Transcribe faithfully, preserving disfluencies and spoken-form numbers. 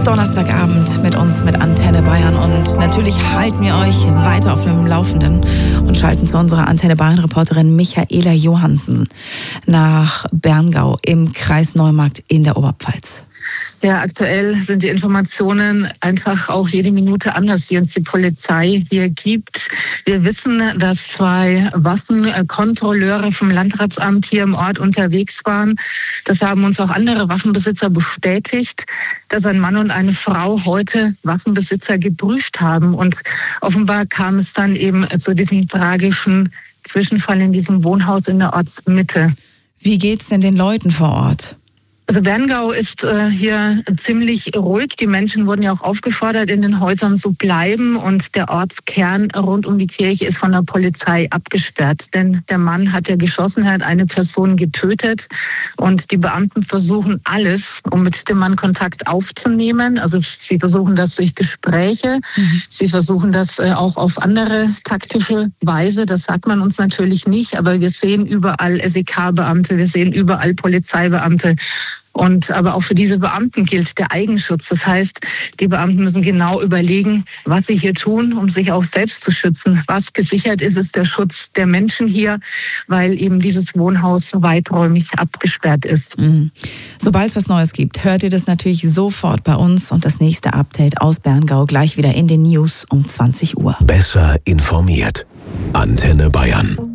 Donnerstagabend mit uns, mit Antenne Bayern. Und natürlich halten wir euch weiter auf dem Laufenden und schalten zu unserer Antenne Bayern-Reporterin Michaela Johansen nach Berngau im Kreis Neumarkt in der Oberpfalz. Ja, aktuell sind die Informationen einfach auch jede Minute anders, die uns die Polizei hier gibt. Wir wissen, dass zwei Waffenkontrolleure vom Landratsamt hier im Ort unterwegs waren. Das haben uns auch andere Waffenbesitzer bestätigt, dass ein Mann und eine Frau heute Waffenbesitzer geprüft haben. Und offenbar kam es dann eben zu diesem tragischen Zwischenfall in diesem Wohnhaus in der Ortsmitte. Wie geht's denn den Leuten vor Ort? Also Berngau ist äh, hier ziemlich ruhig. Die Menschen wurden ja auch aufgefordert, in den Häusern zu bleiben. Und der Ortskern rund um die Kirche ist von der Polizei abgesperrt. Denn der Mann hat ja geschossen, er hat eine Person getötet. Und die Beamten versuchen alles, um mit dem Mann Kontakt aufzunehmen. Also sie versuchen das durch Gespräche. Mhm. Sie versuchen das äh, auch auf andere taktische Weise. Das sagt man uns natürlich nicht. Aber wir sehen überall S E K-Beamte, wir sehen überall Polizeibeamte. Und aber auch für diese Beamten gilt der Eigenschutz. Das heißt, die Beamten müssen genau überlegen, was sie hier tun, um sich auch selbst zu schützen. Was gesichert ist, ist der Schutz der Menschen hier, weil eben dieses Wohnhaus weiträumig abgesperrt ist. Mhm. Sobald es was Neues gibt, hört ihr das natürlich sofort bei uns und das nächste Update aus Berngau gleich wieder in den News um zwanzig Uhr. Besser informiert. Antenne Bayern.